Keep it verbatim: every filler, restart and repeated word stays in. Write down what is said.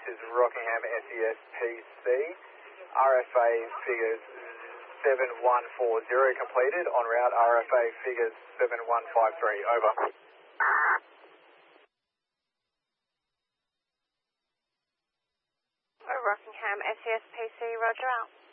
is Rockingham S E S P C. R F A figures seven one four zero completed. En route, R F A figures seven one five three. Over. Rockingham S E S P C, roger out.